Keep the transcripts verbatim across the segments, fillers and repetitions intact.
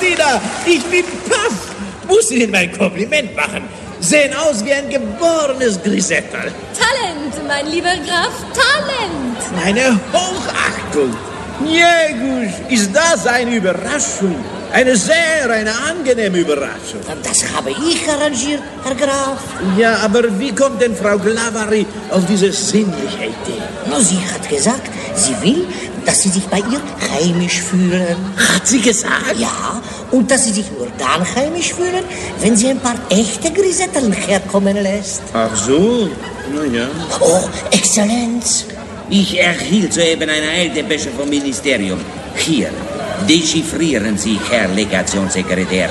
Christina, ich bin paff. Muss Ihnen mein Kompliment machen. Sehen aus wie ein geborenes Grisettel. Talent, mein lieber Graf, Talent. Meine Hochachtung. Jegus, ist das eine Überraschung? Eine sehr, eine angenehme Überraschung. Das habe ich arrangiert, Herr Graf. Ja, aber wie kommt denn Frau Glavary auf diese sinnliche Idee? No, sie hat gesagt, sie will, dass Sie sich bei ihr heimisch fühlen. Hat sie gesagt? Ja, und dass Sie sich nur dann heimisch fühlen, wenn sie ein paar echte Grisetteln herkommen lässt. Ach so, na ja. Oh, Exzellenz. Ich erhielt soeben eine Eildepesche vom Ministerium. Hier, dechiffrieren Sie, Herr Legationssekretär.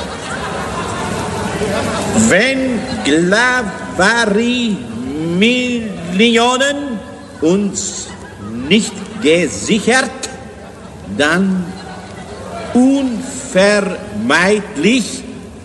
Wenn Glavary Millionen uns nicht gesichert, dann unvermeidlich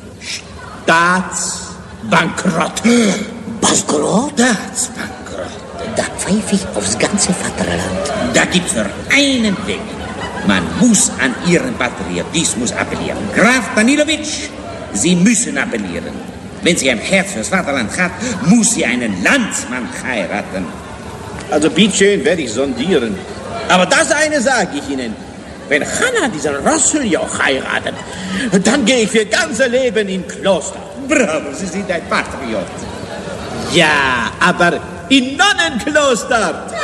Staatsbankrott. Bankrott? Staatsbankrott. Da pfeife ich aufs ganze Vaterland. Da gibt's nur einen Weg. Man muss an Ihren Patriotismus appellieren. Graf Danilowitsch, Sie müssen appellieren. Wenn sie ein Herz fürs Vaterland hat, muss sie einen Landsmann heiraten. Also bitteschön, werde ich sondieren. Aber das eine sage ich Ihnen. Wenn Hanna diesen Rosseljoch heiratet, dann gehe ich für ganze Leben in Kloster. Bravo, Sie sind ein Patriot. Ja, aber in Nonnenkloster.